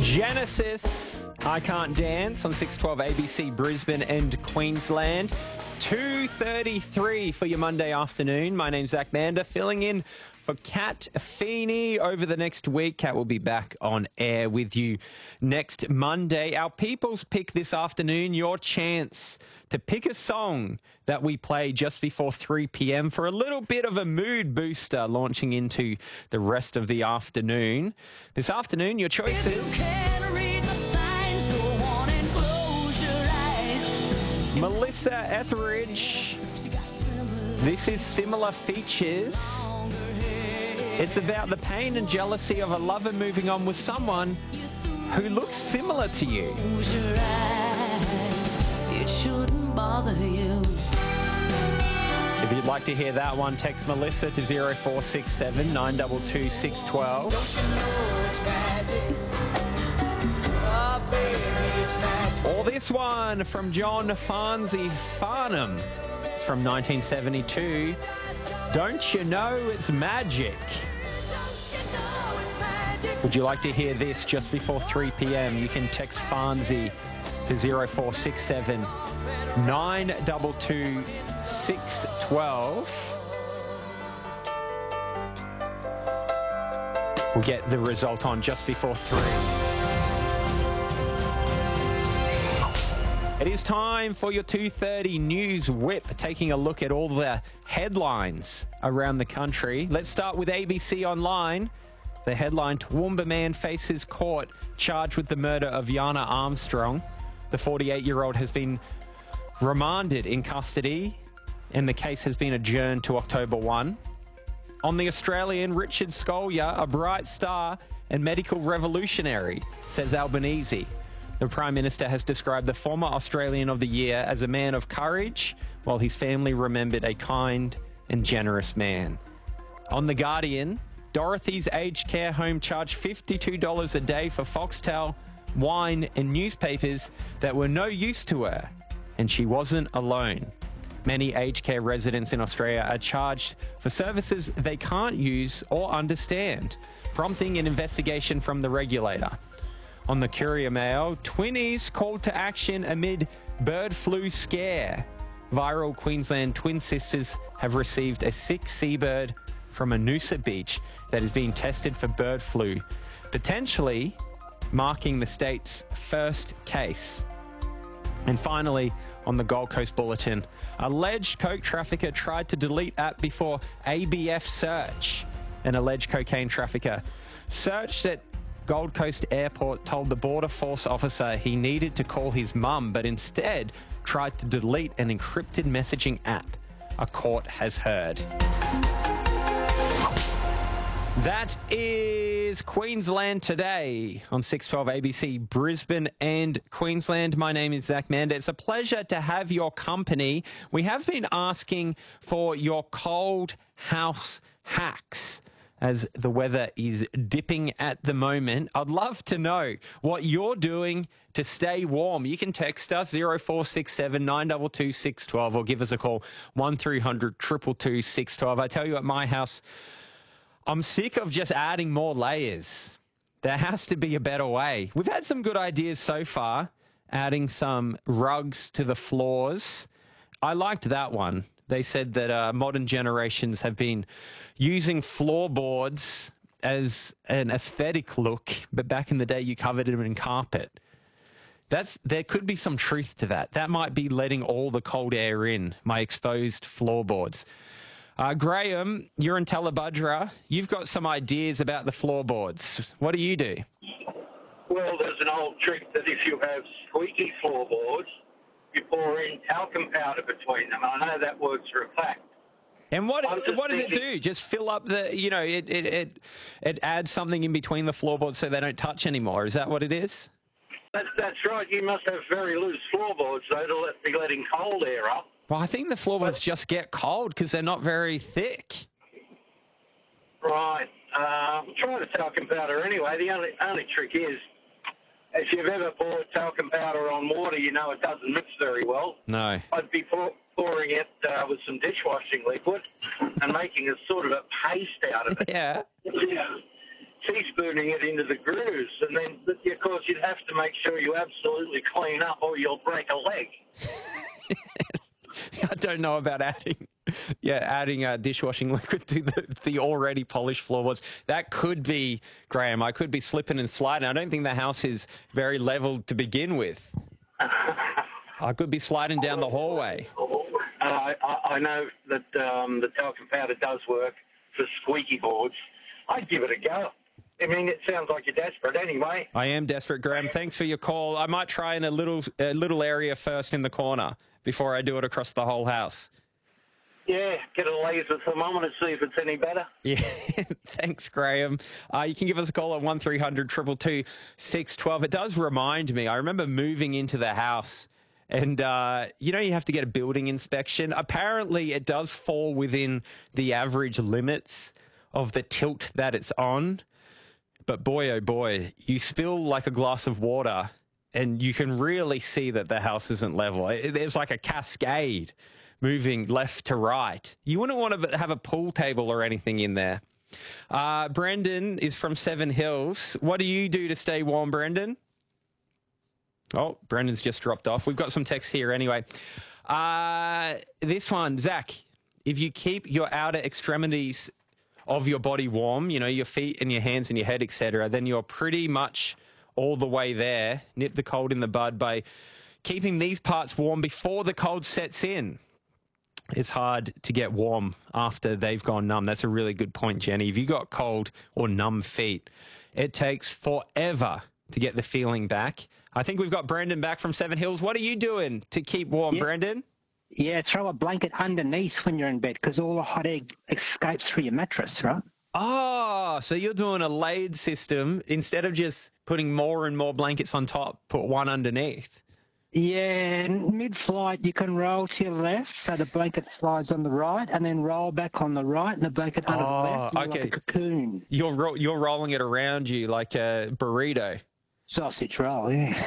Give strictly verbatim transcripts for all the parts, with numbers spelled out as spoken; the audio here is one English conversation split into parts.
Genesis, I Can't Dance on six twelve A B C Brisbane and Queensland. two thirty-three for your Monday afternoon. My name's Zach Mander, filling in for Kat Feeney over the next week. Kat will be back on air with you next Monday. Our People's Pick this afternoon, your chance to pick a song that we play just before three p.m. for a little bit of a mood booster launching into the rest of the afternoon. This afternoon, your choice is Melissa Etheridge. This is Similar Features. It's about the pain and jealousy of a lover moving on with someone who looks similar to you. It shouldn't bother you. If you'd like to hear that one, text Melissa to zero four six seven, nine two two, six one two. Or this one from John Farnsey Farnham. It's from nineteen seventy-two. Don't you know it's magic? Would you like to hear this just before three p.m? You can text Farnsey to zero four six seven, nine two two, six one two. We'll get the result on just before three. It is time for your two thirty News Whip, taking a look at all the headlines around the country. Let's start with A B C Online. The headline, Toowoomba man faces court charged with the murder of Yana Armstrong. The forty-eight-year-old has been remanded in custody and the case has been adjourned to October first. On The Australian, Richard Scolyer, a bright star and medical revolutionary, says Albanese. The Prime Minister has described the former Australian of the Year as a man of courage, while his family remembered a kind and generous man. On The Guardian, Dorothy's aged care home charged fifty-two dollars a day for foxtail, wine and newspapers that were no use to her, and she wasn't alone. Many aged care residents in Australia are charged for services they can't use or understand, prompting an investigation from the regulator. On the Courier Mail, twinnies called to action amid bird flu scare. Viral Queensland twin sisters have received a sick seabird from a Noosa beach that is being tested for bird flu, potentially marking the state's first case. And finally, on the Gold Coast Bulletin, alleged coke trafficker tried to delete app before A B F search. An alleged cocaine trafficker searched at Gold Coast Airport, told the Border Force officer he needed to call his mum, but instead tried to delete an encrypted messaging app, a court has heard. That is Queensland Today on six twelve A B C Brisbane and Queensland. My name is Zach Mander. It's a pleasure to have your company. We have been asking for your cold house hacks as the weather is dipping at the moment. I'd love to know what you're doing to stay warm. You can text us zero four six seven, nine two two, six one two or give us a call one three hundred, two two two, six one two. I tell you, at my house, I'm sick of just adding more layers. There has to be a better way. We've had some good ideas so far, adding some rugs to the floors. I liked that one. They said that uh, modern generations have been using floorboards as an aesthetic look, but back in the day you covered them in carpet. That's there could be some truth to that. That might be letting all the cold air in, my exposed floorboards. Uh, Graham, you're in Tallebudgera. You've got some ideas about the floorboards. What do you do? Well, there's an old trick that if you have squeaky floorboards, you pour in talcum powder between them. I know that works for a fact. And what what does thinking, it do? Just fill up the, you know, it, it, it, it adds something in between the floorboards so they don't touch anymore. Is that what it is? That's, that's right. You must have very loose floorboards, though, to let, be letting cold air up. Well, I think the floorboards but, just get cold because they're not very thick. Right. Uh, try the talcum powder anyway. The only, only trick is, if you've ever poured talcum powder on water, you know it doesn't mix very well. No. I'd be pour, pouring it uh, with some dishwashing liquid and making a sort of a paste out of it. Yeah. Yeah. teaspooning it into the grooves. And then, of course, you'd have to make sure you absolutely clean up or you'll break a leg. I don't know about adding, yeah, adding uh, dishwashing liquid to the, the already polished floorboards. That could be, Graham, I could be slipping and sliding. I don't think the house is very level to begin with. I could be sliding down the hallway. Uh, I, I know that um, the talcum powder does work for squeaky boards. I'd give it a go. I mean, it sounds like you're desperate anyway. I am desperate, Graham. Thanks for your call. I might try in a little a little area first in the corner before I do it across the whole house. Yeah, get a laser thermometer, see if it's any better. Yeah, thanks, Graham. Uh, you can give us a call at one three hundred two two two six one two. It does remind me, I remember moving into the house and, uh, you know, you have to get a building inspection. Apparently, it does fall within the average limits of the tilt that it's on. But boy, oh boy, you spill like a glass of water and you can really see that the house isn't level. It, there's like a cascade moving left to right. You wouldn't want to have a pool table or anything in there. Uh, Brendan is from Seven Hills. What do you do to stay warm, Brendan? Oh, Brendan's just dropped off. We've got some texts here anyway. Uh, this one, Zach, if you keep your outer extremities of your body warm, you know, your feet and your hands and your head, et cetera, then you're pretty much all the way there. Nip the cold in the bud by keeping these parts warm before the cold sets in. It's hard to get warm after they've gone numb. That's a really good point, Jenny. If you got cold or numb feet, it takes forever to get the feeling back. I think we've got Brendan back from Seven Hills. What are you doing to keep warm, yeah. Brendan? Yeah, throw a blanket underneath when you're in bed because all the hot air escapes through your mattress, right? Oh, so you're doing a laid system. Instead of just putting more and more blankets on top, put one underneath. Yeah, mid-flight you can roll to your left so the blanket slides on the right and then roll back on the right and the blanket under Oh, the left. You're okay. like a cocoon. You're ro- you're rolling it around you like a burrito. Sausage roll, yeah.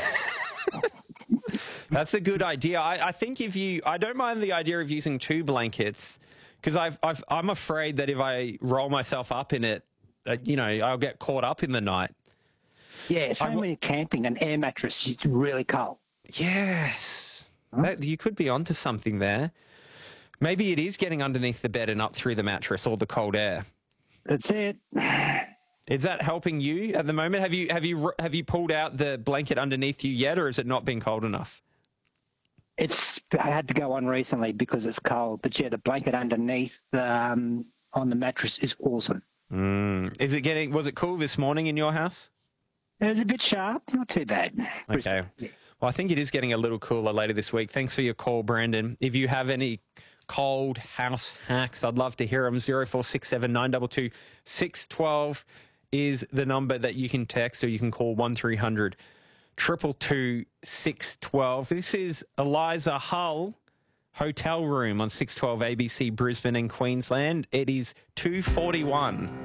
That's a good idea. I, I think if you, I don't mind the idea of using two blankets because I've, I've, I'm afraid that if I roll myself up in it, uh, you know, I'll get caught up in the night. Yeah, same w- when you're camping, an air mattress is really cold. Yes. That, you could be onto something there. Maybe it is getting underneath the bed and up through the mattress or the cold air. That's it. Is that helping you at the moment? Have you have you have you pulled out the blanket underneath you yet, or has it not been cold enough? It's I had to go on recently because it's cold, but yeah, the blanket underneath um, on the mattress is awesome. Mm. Is it getting? Was it cool this morning in your house? It was a bit sharp, not too bad. Okay. Well, I think it is getting a little cooler later this week. Thanks for your call, Brandon. If you have any cold house hacks, I'd love to hear them. zero four six seven nine two two six one two is the number that you can text, or you can call one three hundred two two two six one two. This is Eliza Hull, Hotel Room on six twelve A B C Brisbane and Queensland. It is two forty-one.